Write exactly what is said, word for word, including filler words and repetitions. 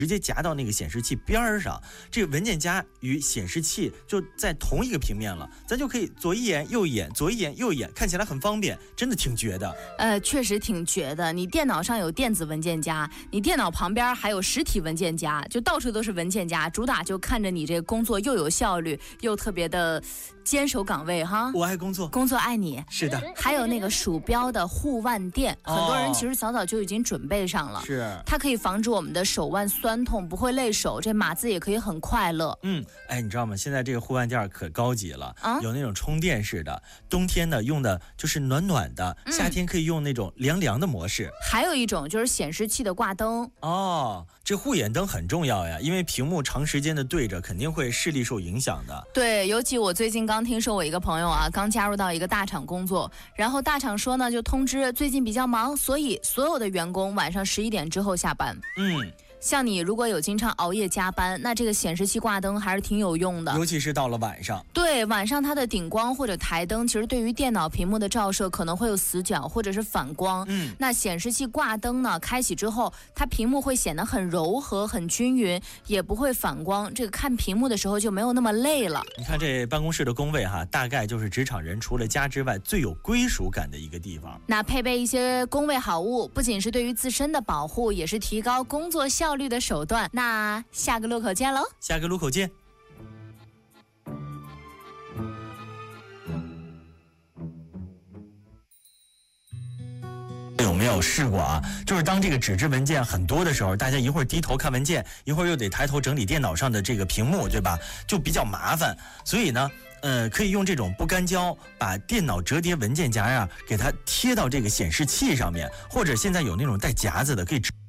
直接夹到那个显示器边上，这个文件夹与显示器就在同一个平面了，咱就可以左一眼右一眼，左一眼右一眼，看起来很方便，真的挺绝的。 呃，确实挺绝的。你电脑上有电子文件夹，你电脑旁边还有实体文件夹，就到处都是文件夹，主打就看着你这个工作又有效率，又特别的坚守岗位哈。 我爱工作， 工作爱你。 是的。 还有那个鼠标的护腕垫， 哦、 很多人其实早早就已经准备上了。 是。 它可以防止我们的手腕酸痛，不会累手，这码字也可以很快乐。 嗯，哎，你知道吗？现在这个护腕垫可高级了， 啊、 有那种充电式的，冬天呢用的就是暖暖的， 嗯、 夏天可以用那种凉凉的模式。 还有一种就是显示器的挂灯。 哦，这护眼灯很重要呀，因为屏幕长时间的对着，肯定会视力受影响的。 对，尤其我最近刚听说我一个朋友啊，刚加入到一个大厂工作，然后大厂说呢，就通知最近比较忙，所以所有的员工晚上十一点之后下班。 嗯。 像你如果有经常熬夜加班，那这个显示器挂灯还是挺有用的， 尤其是到了晚上。 对，晚上它的顶光或者台灯，其实对于电脑屏幕的照射可能会有死角或者是反光。 嗯， 那显示器挂灯呢，开启之后，它屏幕会显得很柔和、很均匀，也不会反光。这个看屏幕的时候就没有那么累了。 你看这办公室的工位哈，大概就是职场人除了家之外最有归属感的一个地方。 那配备一些工位好物，不仅是对于自身的保护，也是提高工作效率的手段。那下个路口见喽！ 下个路口见。有没有试过啊？就是当这个纸质文件很多的时候，大家一会儿低头看文件，一会儿又得抬头整理电脑上的这个屏幕，对吧？就比较麻烦。所以呢，呃，可以用这种不干胶把电脑折叠文件夹呀，给它贴到这个显示器上面，或者现在有那种带夹子的，可以。